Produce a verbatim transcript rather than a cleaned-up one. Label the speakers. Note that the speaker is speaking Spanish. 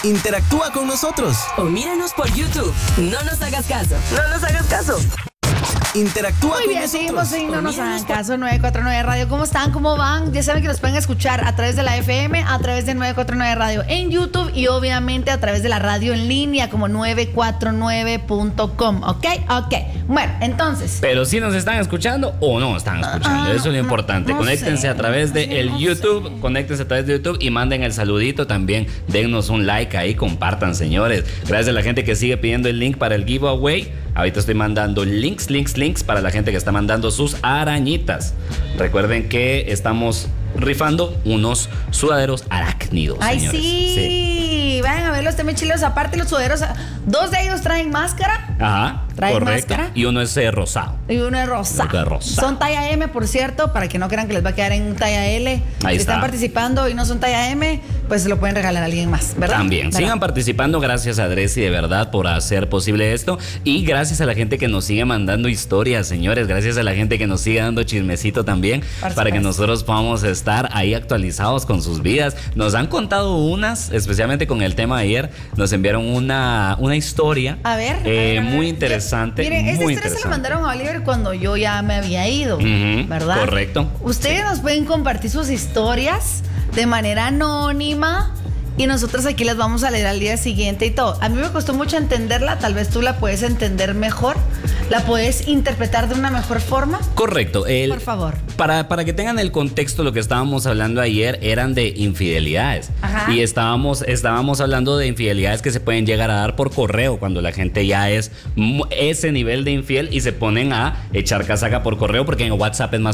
Speaker 1: Interactúa con nosotros.
Speaker 2: O míranos por YouTube. No nos hagas caso. No nos hagas caso.
Speaker 1: Interactúa
Speaker 3: Muy
Speaker 1: con
Speaker 3: bien,
Speaker 1: nosotros.
Speaker 3: seguimos, seguimos, no nos hagan caso. nueve cuatro nueve Radio, ¿cómo están? ¿Cómo van? Ya saben que nos pueden escuchar a través de la F M, a través de nueve cuatro nueve Radio en YouTube y obviamente a través de la radio en línea como nueve cuatro nueve punto com. ¿Ok? Ok. Bueno, entonces.
Speaker 4: Pero si nos están escuchando o no están escuchando,
Speaker 3: Ah,
Speaker 4: eso es lo
Speaker 3: no,
Speaker 4: importante.
Speaker 3: no
Speaker 4: Conéctense
Speaker 3: sé,
Speaker 4: a través
Speaker 3: no
Speaker 4: de
Speaker 3: sé,
Speaker 4: el
Speaker 3: no
Speaker 4: YouTube,
Speaker 3: sé.
Speaker 4: conéctense a través de YouTube y manden el saludito también. Dennos un like ahí, compartan, señores. Gracias a la gente que sigue pidiendo el link para el giveaway. Ahorita estoy mandando links, links, links para la gente que está mandando sus arañitas. Recuerden que estamos rifando unos sudaderos arácnidos,
Speaker 3: Ay,
Speaker 4: señores.
Speaker 3: sí. sí. Vayan a verlos también chileros. Aparte, los suderos, dos de ellos traen máscara.
Speaker 4: Ajá,
Speaker 3: ¿Traen
Speaker 4: correcto.
Speaker 3: máscara?
Speaker 4: Y uno es eh, rosado.
Speaker 3: Y uno es rosa.
Speaker 4: Uno es rosa.
Speaker 3: Son talla M, por cierto, para que no crean que les va a quedar en talla L.
Speaker 4: Ahí
Speaker 3: si
Speaker 4: está.
Speaker 3: están participando y no son talla M, pues se lo pueden regalar a alguien más, ¿verdad?
Speaker 4: También,
Speaker 3: ¿verdad?
Speaker 4: sigan participando. Gracias a Dressy de verdad por hacer posible esto. Y gracias a la gente que nos sigue mandando historias, señores. Gracias a la gente que nos sigue dando chismecito también.
Speaker 3: Por
Speaker 4: para que
Speaker 3: supuesto.
Speaker 4: nosotros podamos estar ahí actualizados con sus vidas. Nos han contado unas, especialmente con el tema de ayer. Nos enviaron una, una historia.
Speaker 3: A ver,
Speaker 4: eh,
Speaker 3: a ver, a ver.
Speaker 4: muy
Speaker 3: Yo-
Speaker 4: interesante.
Speaker 3: Miren, esta
Speaker 4: muy
Speaker 3: historia se la
Speaker 4: interesante.
Speaker 3: mandaron a Oliver cuando yo ya me había ido,
Speaker 4: Ujú,
Speaker 3: ¿verdad?
Speaker 4: correcto.
Speaker 3: Ustedes nos pueden compartir sus historias de manera anónima y nosotros aquí las vamos a leer al día siguiente y todo. A mí me costó mucho entenderla, tal vez tú la puedes entender mejor, la puedes interpretar de una mejor forma.
Speaker 4: Correcto. El,
Speaker 3: Por favor.
Speaker 4: Para, para que tengan el contexto, lo que estábamos hablando ayer eran de infidelidades.
Speaker 3: Ajá.
Speaker 4: Y estábamos, estábamos hablando de infidelidades que se pueden llegar a dar por correo, cuando la gente ya es mu- ese nivel de infiel y se ponen a echar casaca por correo, porque en WhatsApp es más